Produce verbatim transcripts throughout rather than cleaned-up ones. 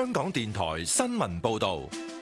香港電台新聞報道。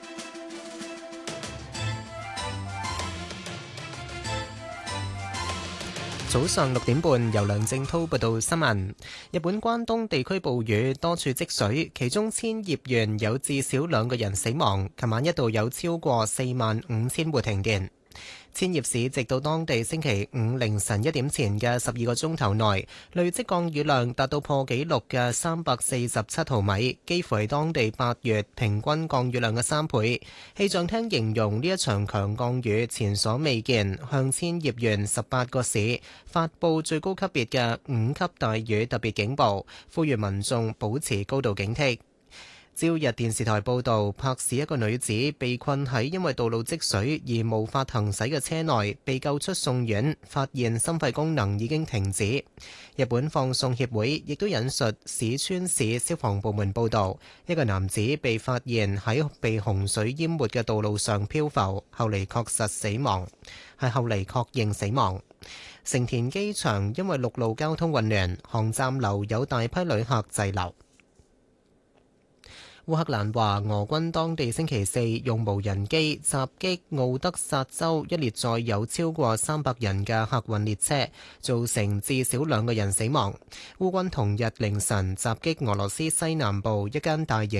早上六點半，由梁正滔報道新聞。日本關東地區暴雨，多處積水，其中千葉縣有至少兩個人死亡。琴晚一度有超過四萬五千戶停電。千葉市直到當地星期五凌晨一點前嘅十二個鐘頭內，累積降雨量達到破紀錄嘅三百四十七毫米，幾乎係當地八月平均降雨量嘅三倍。氣象廳形容呢一場強降雨前所未見，向千葉縣十八個市發布最高級別嘅五級大雨特別警報，呼籲民眾保持高度警惕。朝日電視台報導，柏市一個女子被困喺因為道路積水而無法行駛嘅車內，被救出送院，發現心肺功能已經停止。日本放送協會亦都引述市川市消防部門報導，一個男子被發現喺被洪水淹沒嘅道路上漂浮，後嚟確實死亡，係後嚟確認死亡。成田機場因為陸路交通混亂，航站樓有大批旅客滯留。烏克蘭話，俄軍當地星期四用無人機襲擊奧德薩州一列載有超過三百人嘅客運列車，造成至少兩個人死亡。烏軍同日凌晨襲擊俄羅斯西南部一間大型